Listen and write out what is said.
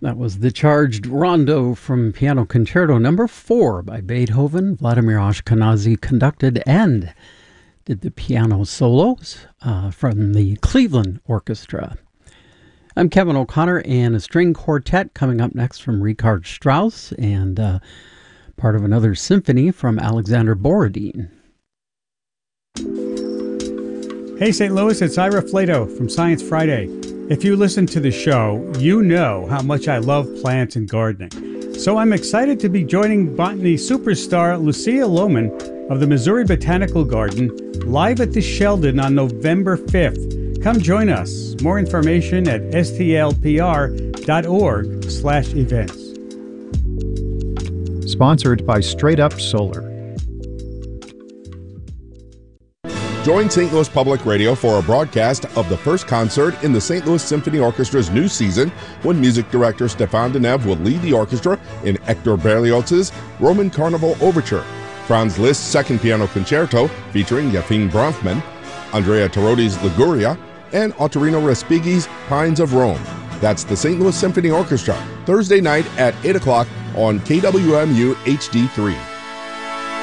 That was the Charged Rondo from Piano Concerto Number 4 by Beethoven. Vladimir Ashkenazy conducted and did the piano solos from the Cleveland Orchestra. I'm Kevin O'Connor, and a string quartet coming up next from Richard Strauss, and part of another symphony from Alexander Borodin. Hey St. Louis, it's Ira Flato from Science Friday. If you listen to the show, you know how much I love plants and gardening. So I'm excited to be joining botany superstar Lucia Lohman of the Missouri Botanical Garden live at the Sheldon on November 5th. Come join us. More information at stlpr.org/events. Sponsored by Straight Up Solar. Join St. Louis Public Radio for a broadcast of the first concert in the St. Louis Symphony Orchestra's new season, when music director Stéphane Deneuve will lead the orchestra in Hector Berlioz's Roman Carnival Overture, Franz Liszt's Second Piano Concerto featuring Yefim Bronfman, Andrea Tarotti's Liguria, and Ottorino Respighi's Pines of Rome. That's the St. Louis Symphony Orchestra, Thursday night at 8 o'clock on KWMU HD3.